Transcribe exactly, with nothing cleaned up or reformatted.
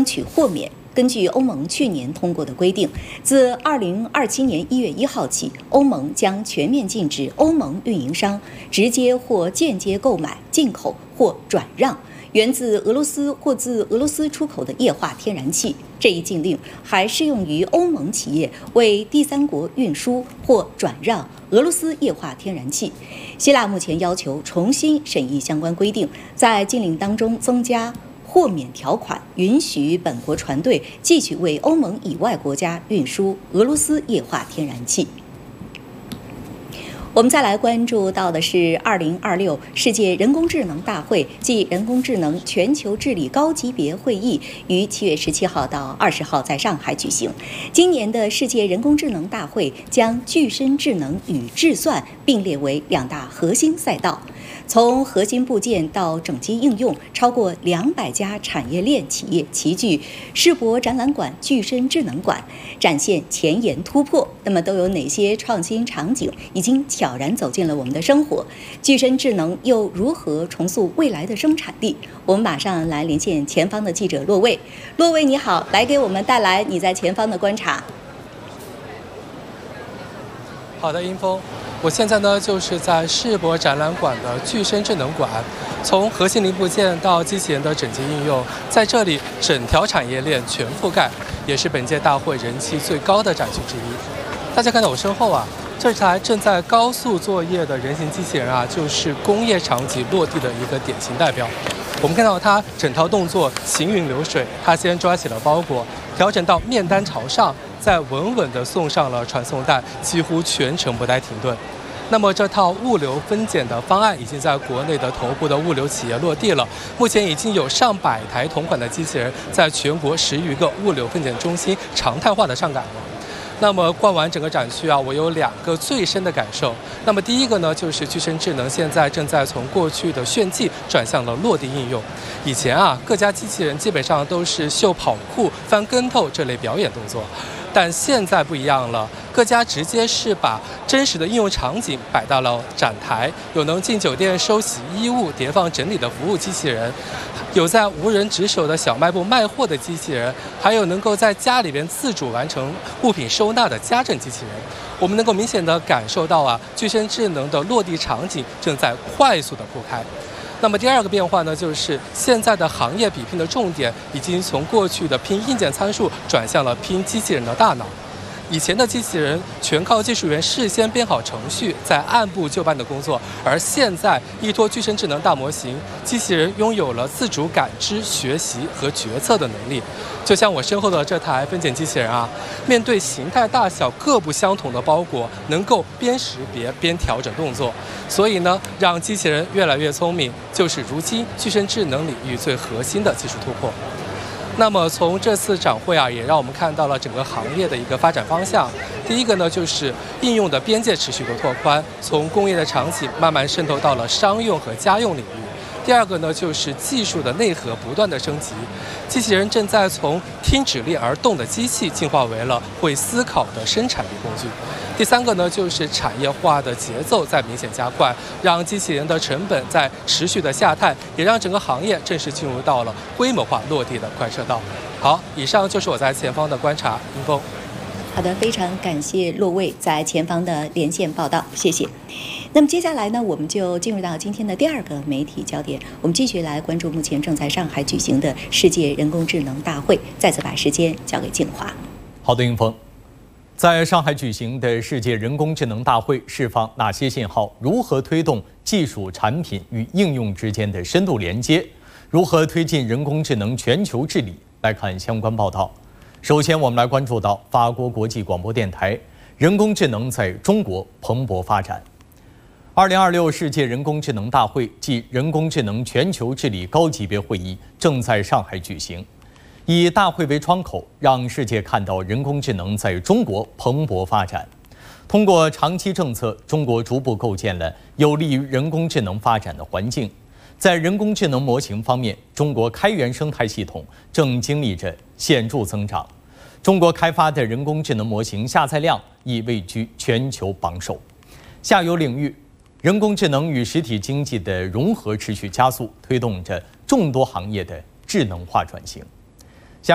取豁免。根据欧盟去年通过的规定，自二零二七年一月一号起，欧盟将全面禁止欧盟运营商直接或间接购买、进口或转让源自俄罗斯或自俄罗斯出口的液化天然气。这一禁令还适用于欧盟企业为第三国运输或转让俄罗斯液化天然气。希腊目前要求重新审议相关规定，在禁令当中增加豁免条款，允许本国船队继续为欧盟以外国家运输俄罗斯液化天然气。我们再来关注到的是二零二六世界人工智能大会暨人工智能全球治理高级别会议于七月十七号到二十号在上海举行。今年的世界人工智能大会将具身智能与智算并列为两大核心赛道。从核心部件到整机应用，超过两百家产业链企业齐聚世博展览馆具身智能馆，展现前沿突破。那么都有哪些创新场景已经悄然走进了我们的生活？具身智能又如何重塑未来的生产力？我们马上来连线前方的记者骆卫。骆卫你好，来给我们带来你在前方的观察。 好的，英峰。我现在呢，就是在世博展览馆的具身智能馆，从核心零部件到机器人的整机应用，在这里整条产业链全覆盖，也是本届大会人气最高的展区之一。大家看到我身后啊，这台正在高速作业的人形机器人啊，就是工业场景落地的一个典型代表。我们看到它整套动作行云流水，它先抓起了包裹，调整到面单朝上，再稳稳地送上了传送带，几乎全程不带停顿。那么这套物流分拣的方案已经在国内的头部的物流企业落地了，目前已经有上百台同款的机器人在全国十余个物流分拣中心常态化的上岗了。那么逛完整个展区啊，我有两个最深的感受。那么第一个呢，就是具身智能现在正在从过去的炫技转向了落地应用。以前啊，各家机器人基本上都是秀跑酷、翻跟头这类表演动作，但现在不一样了，各家直接是把真实的应用场景摆到了展台，有能进酒店收洗衣物、叠放整理的服务机器人，有在无人值守的小卖部卖货的机器人，还有能够在家里边自主完成物品收纳的家政机器人。我们能够明显地感受到啊，具身智能的落地场景正在快速地铺开。那么第二个变化呢，就是现在的行业比拼的重点已经从过去的拼硬件参数转向了拼机器人的大脑。以前的机器人全靠技术员事先编好程序，再按部就班的工作，而现在依托具身智能大模型，机器人拥有了自主感知、学习和决策的能力。就像我身后的这台分拣机器人啊，面对形态大小各不相同的包裹，能够边识别边调整动作。所以呢，让机器人越来越聪明，就是如今具身智能领域最核心的技术突破。那么从这次展会啊，也让我们看到了整个行业的一个发展方向。第一个呢，就是应用的边界持续的拓宽，从工业的场景慢慢渗透到了商用和家用领域。第二个呢，就是技术的内核不断的升级，机器人正在从听指令而动的机器进化为了会思考的生产力工具。第三个呢，就是产业化的节奏在明显加快，让机器人的成本在持续的下探，也让整个行业正式进入到了规模化落地的快车道。好，以上就是我在前方的观察，英峰。 好的，非常感谢骆卫在前方的连线报道，谢谢。那么接下来呢，我们就进入到今天的第二个媒体焦点，我们继续来关注目前正在上海举行的世界人工智能大会。再次把时间交给静华。 好的，英峰。在上海举行的世界人工智能大会释放哪些信号？如何推动技术产品与应用之间的深度连接？如何推进人工智能全球治理？来看相关报道。首先，我们来关注到法国国际广播电台，人工智能在中国蓬勃发展。二零二六世界人工智能大会暨人工智能全球治理高级别会议正在上海举行。以大会为窗口，让世界看到人工智能在中国蓬勃发展。通过长期政策，中国逐步构建了有利于人工智能发展的环境。在人工智能模型方面，中国开源生态系统正经历着显著增长。中国开发的人工智能模型下载量已位居全球榜首。下游领域，人工智能与实体经济的融合持续加速，推动着众多行业的智能化转型。